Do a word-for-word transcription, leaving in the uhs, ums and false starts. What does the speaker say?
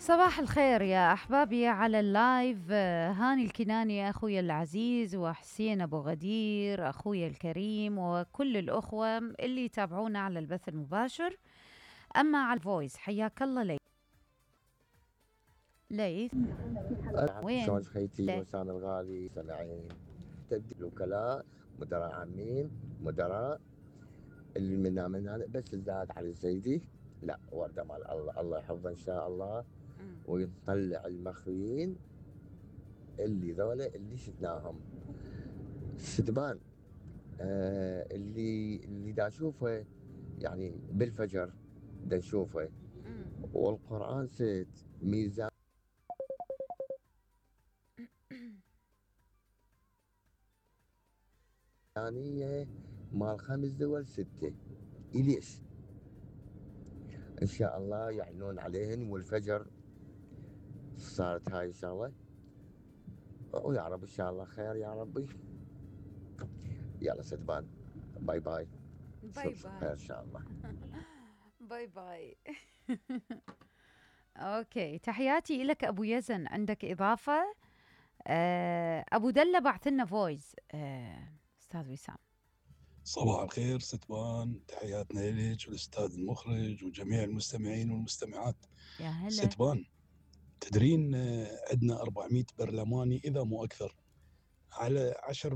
صباح الخير يا أحبابي على اللايف. آه، هاني الكناني أخوي العزيز، وحسين أبو غدير أخوي الكريم، وكل الأخوة اللي يتابعونا على البث المباشر. أما على الفويس، حياك الله ليث. ليث شلون وين؟ خيتي ليث. وسام الغالي سمعين تبدي الوكلاء مدراء عامين مدراء اللي منا من هذا بس زاد على الزيدي. لا ورده مال الله، الله يحفظه ان شاء الله مم. ويطلع المخفيين اللي ذولا اللي شفناهم ستبان. آه اللي اللي دا اشوفه يعني بالفجر دا نشوفه، مم. والقران سيد ميزانيه مال خمس دول سته. ليش؟ ان شاء الله يعينون عليهن والفجر صارت هاي الشغله، ويا رب ان شاء الله خير يا ربي. يلا ستبان، باي باي، باي نشوفكم خير باي. ان شاء الله. باي باي. أوكي، تحياتي لك أبو يزن. عندك إضافة؟ آه، أبو دلة بعث لنا فويس. آه، أستاذ وسام. صباح الخير ستبان، تحياتنا لك والأستاذ المخرج وجميع المستمعين والمستمعات. يا هلا. ستبان، تدرين آه، عندنا أربعمئة برلماني إذا مو أكثر على عشر